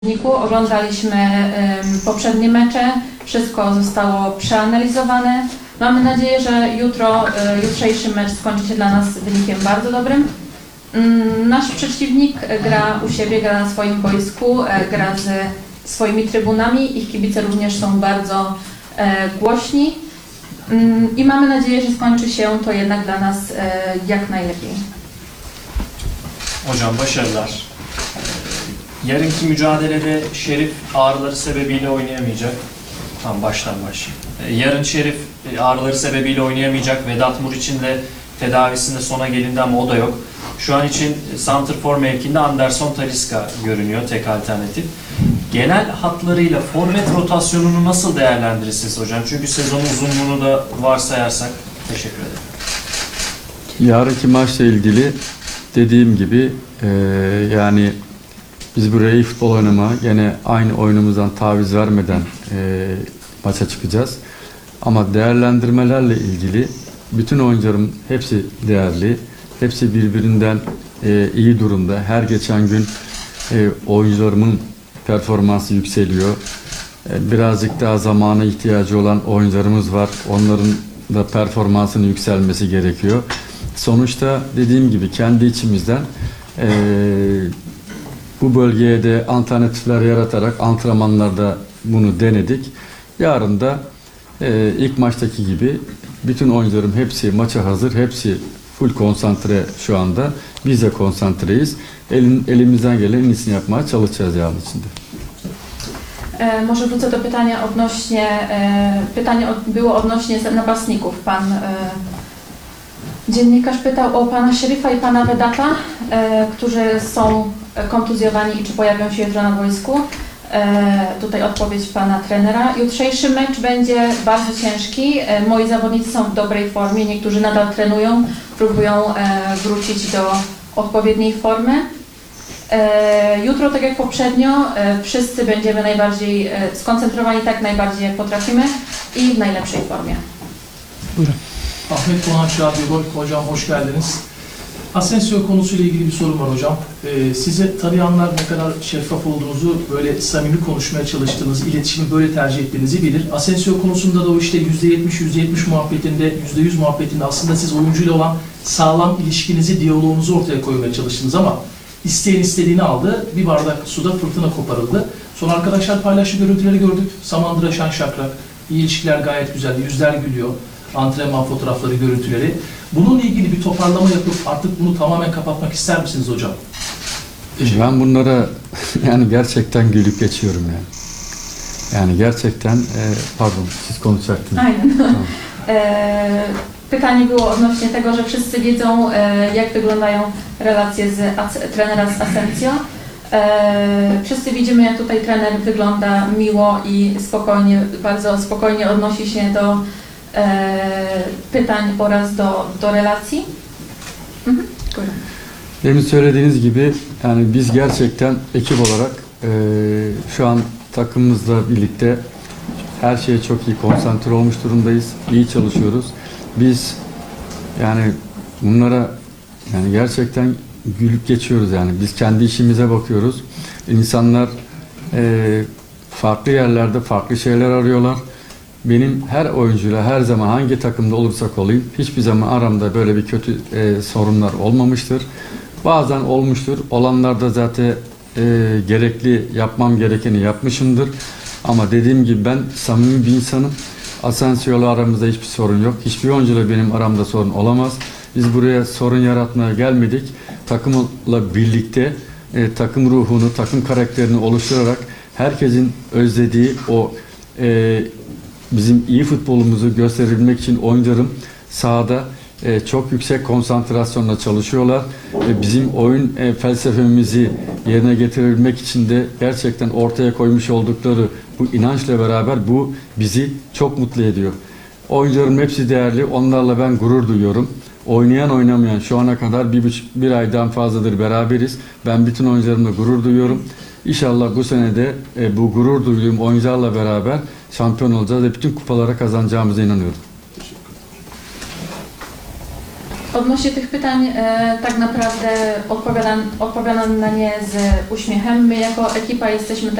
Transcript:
Oglądaliśmy poprzednie mecze, wszystko zostało przeanalizowane. Mamy nadzieję, że jutrzejszy mecz skończy się dla nas wynikiem bardzo dobrym. Nasz przeciwnik gra u siebie, gra na swoim boisku, gra ze swoimi trybunami. Ich kibice również są bardzo głośni i mamy nadzieję, że skończy się to jednak dla nas jak najlepiej. Hocam başarılar. Yarınki mücadelede Şerif ağrıları sebebiyle oynayamayacak. Tam baştan başlayayım. Yarın Şerif ağrıları sebebiyle oynayamayacak. Vedat Muriç'in de tedavisinde sona gelindi ama o da yok. Şu an için santrfor mevkinde Anderson Talisca görünüyor tek alternatif. Genel hatlarıyla forvet rotasyonunu nasıl değerlendirirsiniz hocam? Çünkü sezon uzunluğunu da varsayarsak. Teşekkür ederim. Yarınki maçla ilgili dediğim gibi yani biz buraya iyi futbol oynama, gene aynı oyunumuzdan taviz vermeden maça çıkacağız. Ama değerlendirmelerle ilgili bütün oyuncularım hepsi değerli, hepsi birbirinden iyi durumda. Her geçen gün oyuncularımın performansı yükseliyor. Birazcık daha zamana ihtiyacı olan oyuncularımız var. Onların da performansının yükselmesi gerekiyor. Sonuçta dediğim gibi kendi içimizden bu bölgeye de alternatifler yaratarak antrenmanlarda bunu denedik. Yarın da ilk maçtaki gibi bütün oyuncularım hepsi maça hazır, hepsi full konsantre şu anda. Biz de konsantreyiz. Elimizden gelen en iyisini yapmaya çalışacağız yarın içinde. Może wrócę do pytania odnośnie, pytanie było odnośnie napastników. Pan dziennikarz pytał o pana Szeryfa i pana Vedata, którzy są kontuzjowani i czy pojawią się jutro na boisku. Tutaj odpowiedź pana trenera. Jutrzejszy mecz będzie bardzo ciężki. Moi zawodnicy są w dobrej formie, niektórzy nadal trenują, próbują wrócić do odpowiedniej formy. Jutro, tak jak poprzednio, wszyscy będziemy najbardziej skoncentrowani tak najbardziej jak potrafimy i w najlepszej formie. Buyurun. Ahmet Doğan Şahabiyogol, hocam hoş geldiniz. Asensio konusuyla ilgili bir sorum var hocam. Sizi tanıyanlar ne kadar şeffaf olduğunuzu, böyle samimi konuşmaya çalıştığınızı, iletişimi böyle tercih ettiğinizi bilir. Asensio konusunda da o işte %70 muhabbetinde, %100 muhabbetinde aslında siz oyuncuyla olan sağlam ilişkinizi, diyaloğunuzu ortaya koymaya çalıştınız ama isteyen istediğini aldı. Bir bardak suda fırtına koparıldı. Sonra arkadaşlar paylaştığı görüntüleri gördük. Samandıra şan şakrak. İyi ilişkiler gayet güzeldi. Yüzler gülüyor. Antrenman fotoğrafları, görüntüleri. Bununla ilgili bir toparlama yapıp artık bunu tamamen kapatmak ister misiniz hocam? Ben bunlara yani gerçekten gülüp geçiyorum yani. Yani gerçekten pardon siz konuşacaktınız. Aynen. Pytanie było odnośnie tego, że wszyscy wiedzą, jak wyglądają relacje trenera z Asensio. Wszyscy widzimy, jak tutaj trener wygląda miło i spokojnie, bardzo spokojnie odnosi się do pytań oraz do relacji. Demin söylediğiniz gibi yani biz gerçekten ekip olarak şu an takımımızla birlikte her şeye çok iyi konsantre olmuş durumdayız. İyi çalışıyoruz. Biz yani bunlara yani gerçekten gülüp geçiyoruz yani. Biz kendi işimize bakıyoruz. İnsanlar farklı yerlerde farklı şeyler arıyorlar. Benim her oyuncuyla her zaman hangi takımda olursak olayım hiçbir zaman aramda böyle bir kötü sorunlar olmamıştır. Bazen olmuştur. Olanlarda zaten gerekli yapmam gerekeni yapmışımdır. Ama dediğim gibi ben samimi bir insanım. Asensio'yla aramızda hiçbir sorun yok. Hiçbir oyuncuyla benim aramda sorun olamaz. Biz buraya sorun yaratmaya gelmedik. Takımla birlikte takım ruhunu, takım karakterini oluşturarak herkesin özlediği o bizim iyi futbolumuzu gösterebilmek için oyuncularım sahada çok yüksek konsantrasyonla çalışıyorlar. Bizim oyun felsefemizi yerine getirebilmek için de gerçekten ortaya koymuş oldukları bu inançla beraber bu bizi çok mutlu ediyor. Oyuncularım hepsi değerli. Onlarla ben gurur duyuyorum. Oynayan oynamayan şu ana kadar bir aydan fazladır beraberiz. Ben bütün oyuncularımla gurur duyuyorum. İnşallah bu sene de bu gurur duyduğum oyuncularla beraber şampiyon olacağız ve bütün kupalara kazanacağımıza inanıyorum. Odnośnie tych pytań tak naprawdę odpowiadam na nie z uśmiechem. My jako ekipa jesteśmy